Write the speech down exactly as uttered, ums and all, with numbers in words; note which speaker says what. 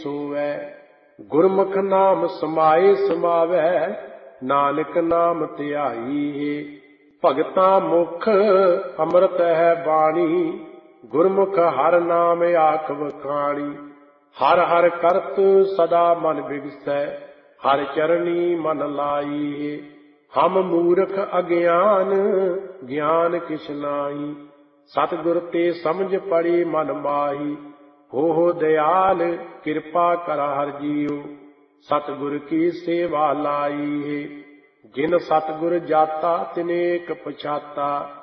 Speaker 1: ਸੋਵੈ। ਗੁਰਮੁਖ ਨਾਮ ਸਮਾਏ ਸਮਾਵੈ, ਨਾਨਕ ਨਾਮ ਧਿਆਈ। ਭਗਤਾਂ ਮੁਖ ਅੰਮ੍ਰਿਤ ਹੈ ਬਾਣੀ, ਗੁਰਮੁਖ ਹਰ ਨਾਮ ਆਖ ਵਖਾਣੀ। ਹਰ ਹਰ ਕਰਤ ਸਦਾ ਮਨ ਬਿਗਸੈ, ਹਰ ਚਰਨੀ ਮਨ ਲਾਈ। ਹਮ ਮੂਰਖ ਅਗਿਆਨ, ਗਿਆਨ ਕਿਛ ਨਾਹੀ, ਸਤਿਗੁਰ ਤੇ ਸਮਝ ਪੜੀ ਮਨ ਮਾਹੀ। ਹੋ ਹੋ ਦਿਆਲ ਕਿਰਪਾ ਕਰ ਹਰਿ ਜੀਉ, ਸਤਿਗੁਰ ਕੀ ਸੇਵਾ ਲਾਈ। ਜਿਨ ਸਤਿਗੁਰ ਜਾਤਾ ਤਿਨੇਕ ਪਛਾਤਾ,